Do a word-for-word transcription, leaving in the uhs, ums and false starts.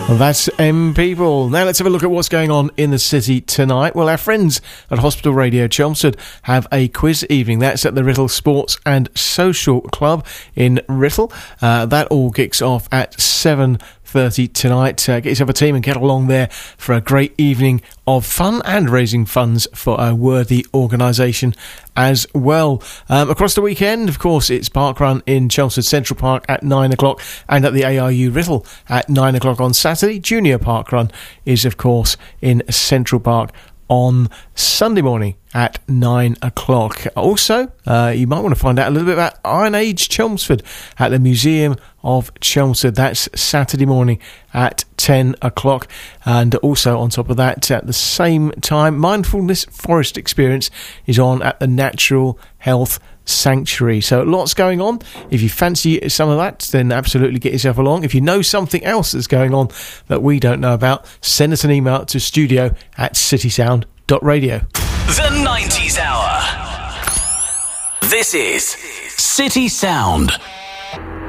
Well, that's M People. Now let's have a look at what's going on in the city tonight. Well, our friends at Hospital Radio Chelmsford have a quiz evening. That's at the Writtle Sports and Social Club in Writtle. Uh, that all kicks off at seven thirty tonight. Uh, get yourself a team and get along there for a great evening of fun and raising funds for a worthy organisation as well. Um, across the weekend, of course, it's Parkrun in Chelmsford Central Park at nine o'clock and at the A R U Writtle at nine o'clock on Saturday. Junior Parkrun is, of course, in Central Park on Sunday morning at nine o'clock. Also, uh, you might want to find out a little bit about Iron Age Chelmsford at the Museum of Chelmsford. That's Saturday morning at ten o'clock. And also on top of that, at the same time, Mindfulness Forest Experience is on at the Natural Health Sanctuary. So lots going on. If you fancy some of that, then absolutely get yourself along. If you know something else that's going on that we don't know about, send us an email to studio at citysound dot radio. The nineties Hour. This is City Sound.